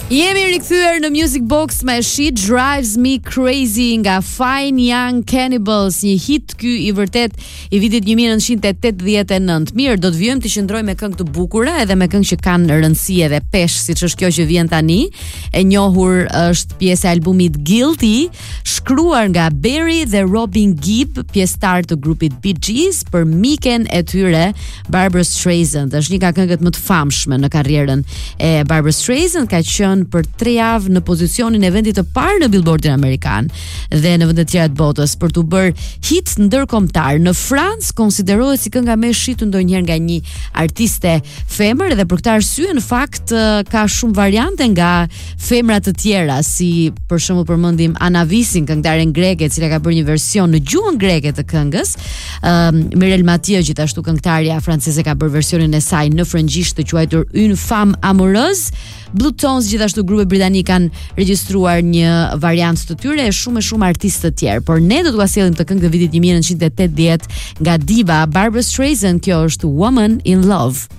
Jemi rikthyer në Music Box me She Drives Me Crazy nga Fine Young Cannibals, një hit ky i vërtet i vitit 1989. Mirë, do të vijmë të qëndrojmë me këngë të bukura edhe me këngë që kanë rëndësi edhe pesh, siç është kjo që vjen tani. E njohur është pjesa e albumit Guilty, shkruar nga Barry dhe Robin Gibb, pjesëtar të grupit Bee Gees, për miken e tyre Barbra Streisand. Është një nga këngët më të famshme në karrierën e Barbra Streisand, ka qenë për 3 javë në pozicionin e vendit të parë në Billboardin amerikan dhe në vendet tjera të botës për të bërë hit ndërkombëtar. Në Francë konsiderohet si kënga më e shitur ndonjëherë nga një artiste femër, dhe për këtë arsye në fakt ka shumë variante nga femra të tjera, si për shembull përmendim Anna Visin, këngëtaren greke, e cila ka bërë një version në gjuhën greke të këngës. Mirel Mathieu, gjithashtu këngëtarja franceze, ka bërë versionin e saj në frëngjisht të quajtur Une Femme Amoureuse. Blue Tones, gjithashtu grupe britanik, kanë regjistruar një variant të tyre e shumë artistë të tjerë. Por ne do t'ua sjellim të këngë të vitit 1980 nga diva Barbra Streisand. Kjo është Woman in Love.